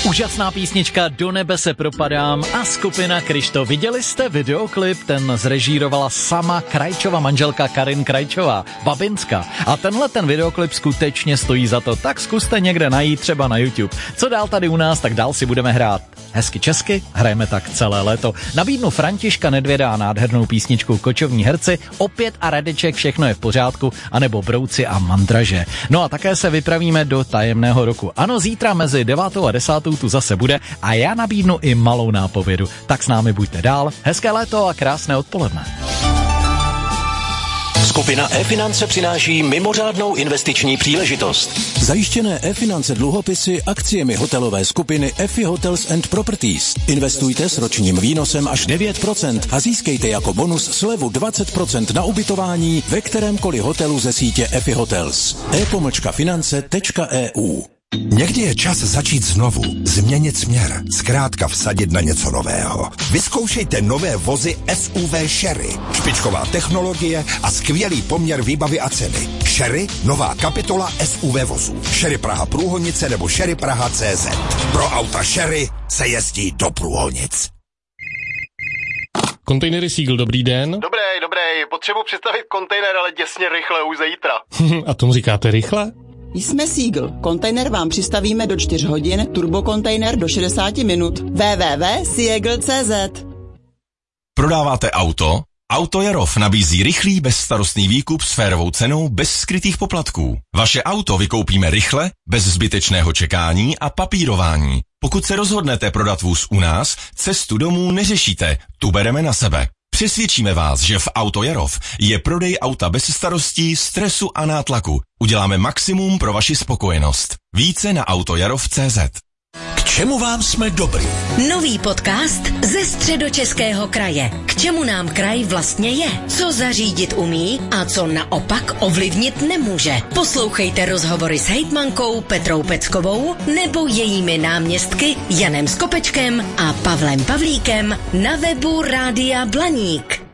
Úžasná písnička Do nebe se propadám a skupina Kryštof. Viděli jste videoklip? Ten zrežírovala sama Krajčova manželka Karin Krajčová, Babinska. A ten videoklip skutečně stojí za to, tak zkuste někde najít, třeba na YouTube. Co dál tady u nás, tak dál si budeme hrát hezky česky, hrajeme tak celé léto. Nabídnu Františka Nedvěda a nádhernou písničku Kočovní herci, Opět a Radeček, Všechno je v pořádku, anebo Brouci a Mandraže. No a také se vypravíme do tajemného roku. Ano, zítra mezi 9. a 10. tu zase bude a já nabídnu i malou nápovědu. Tak s námi buďte dál. Hezké léto a krásné odpoledne. Skupina E-finance přináší mimořádnou investiční příležitost. Zajištěné E-finance dluhopisy akciemi hotelové skupiny EFI Hotels and Properties. Investujte s ročním výnosem až 9% a získejte jako bonus slevu 20% na ubytování ve kterémkoliv hotelu ze sítě EFI Hotels. e-finance.eu. Někdy je čas začít znovu, změnit směr, zkrátka vsadit na něco nového. Vyzkoušejte nové vozy SUV Sherry. Špičková technologie a skvělý poměr výbavy a ceny. Sherry, nová kapitola SUV vozů. Sherry Praha Průhonice nebo Sherry Praha CZ. Pro auta Sherry se jezdí do Průhonic. Kontejnery Siegl, dobrý den. Dobrý, potřebuji představit kontejner, ale děsně rychle, už zítra. A tomu říkáte rychle? Jsme Siegl. Kontejner vám přistavíme do 4 hodin, turbokontejner do 60 minut. www.siegl.cz. Prodáváte auto? Auto Jarov nabízí rychlý, bezstarostný výkup s férovou cenou bez skrytých poplatků. Vaše auto vykoupíme rychle, bez zbytečného čekání a papírování. Pokud se rozhodnete prodat vůz u nás, cestu domů neřešíte, tu bereme na sebe. Přesvědčíme vás, že v Auto Jarov je prodej auta bez starostí, stresu a nátlaku. Uděláme maximum pro vaši spokojenost. Více na autojarov.cz. K čemu vám jsme dobrý? Nový podcast ze Středočeského kraje. K čemu nám kraj vlastně je? Co zařídit umí a co naopak ovlivnit nemůže? Poslouchejte rozhovory s hejtmankou Petrou Peckovou nebo jejími náměstky Janem Skopečkem a Pavlem Pavlíkem na webu Rádia Blaník.